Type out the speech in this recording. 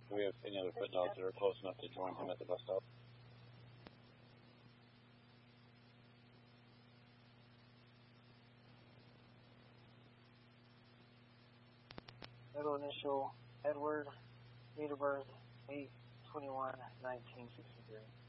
Do we have any other foot dogs that are close enough to join him at the bus stop? Middle initial, Edward, meter birth 8/21/1963.